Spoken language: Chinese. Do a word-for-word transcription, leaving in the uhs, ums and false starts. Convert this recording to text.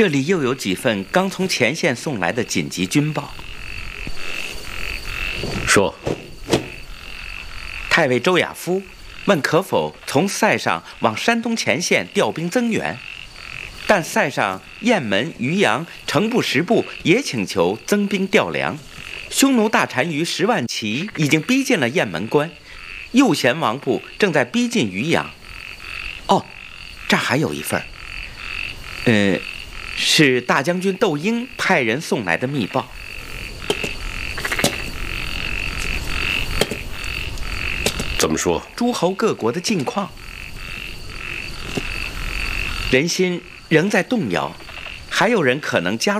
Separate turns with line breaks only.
这里又有几份刚从前线送来的紧急军报。
说，
太尉周亚夫问可否从塞上往山东前线调兵增援，但塞上雁门、渔阳、城部十部也请求增兵调粮。匈奴大单于十万骑已经逼近了雁门关，右贤王部正在逼近渔阳。哦，这儿还有一份，呃，是大将军窦婴派人送来的密报。
怎么说？
诸侯各国的近况，人心仍在动摇，还有人可能加入